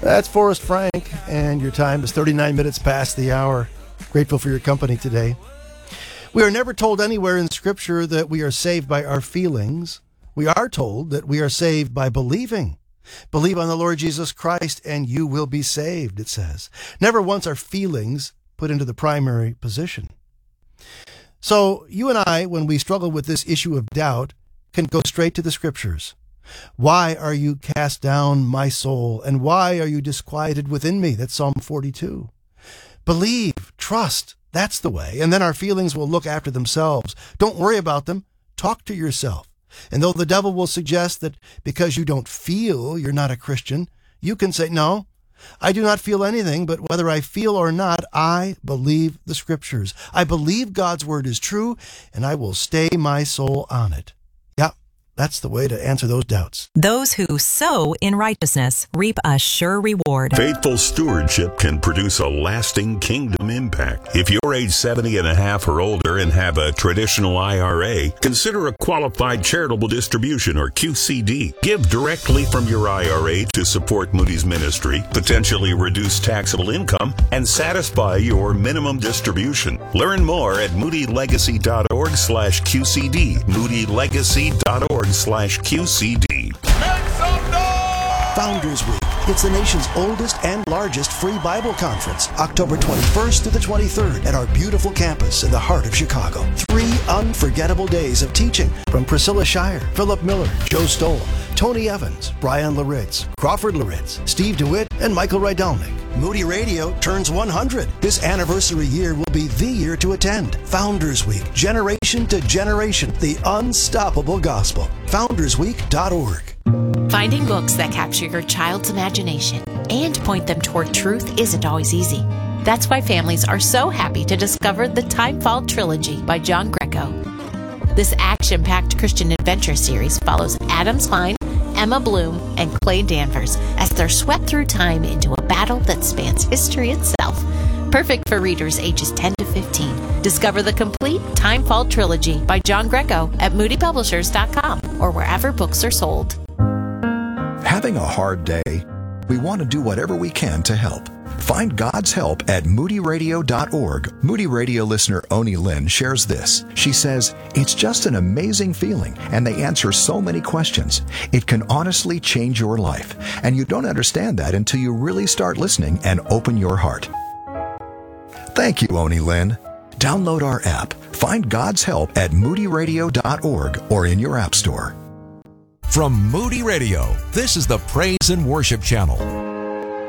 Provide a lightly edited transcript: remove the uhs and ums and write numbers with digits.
That's Forrest Frank, and your time is 39 minutes past the hour. Grateful for your company today. We are never told anywhere in Scripture that we are saved by our feelings. We are told that we are saved by believing. Believe on the Lord Jesus Christ and you will be saved, it says. Never once are feelings put into the primary position. So you and I, when we struggle with this issue of doubt, can go straight to the Scriptures. Why are you cast down, my soul, and why are you disquieted within me? That's Psalm 42. Believe, trust, that's the way, and then our feelings will look after themselves. Don't worry about them. Talk to yourself. And though the devil will suggest that because you don't feel you're not a Christian, you can say, no, I do not feel anything, but whether I feel or not, I believe the Scriptures. I believe God's word is true, and I will stay my soul on it. That's the way to answer those doubts. Those who sow in righteousness reap a sure reward. Faithful stewardship can produce a lasting kingdom impact. If you're age 70 and a half or older and have a traditional IRA, consider a qualified charitable distribution or QCD. Give directly from your IRA to support Moody's ministry, potentially reduce taxable income, and satisfy your minimum distribution. Learn more at moodylegacy.org/QCD. moodylegacy.org/QCD. Founders Week. It's the nation's oldest and largest free Bible conference, October 21st to the 23rd at our beautiful campus in the heart of Chicago. 3 unforgettable days of teaching from Priscilla Shire, Philip Miller, Joe Stoll, Tony Evans, Brian Laritz, Crawford Laritz, Steve DeWitt, and Michael Rydalnik. Moody Radio turns 100. This anniversary year will be the year to attend. Founders Week, generation to generation, the unstoppable gospel. FoundersWeek.org. Finding books that capture your child's imagination and point them toward truth isn't always easy. That's why families are so happy to discover the Timefall Trilogy by John Greco. This action-packed Christian adventure series follows Adam Klein, Emma Bloom, and Clay Danvers as they're swept through time into a battle that spans history itself. Perfect for readers ages 10 to 15. Discover the complete Timefall Trilogy by John Greco at moodypublishers.com or wherever books are sold. Having a hard day? We want to do whatever we can to help. Find God's help at moodyradio.org. Moody Radio listener Oni Lynn shares this. She says, it's just an amazing feeling, and they answer so many questions. It can honestly change your life, and you don't understand that until you really start listening and open your heart. Thank you, Oni Lynn. Download our app. Find God's help at moodyradio.org or in your app store. From Moody Radio, this is the Praise and Worship Channel.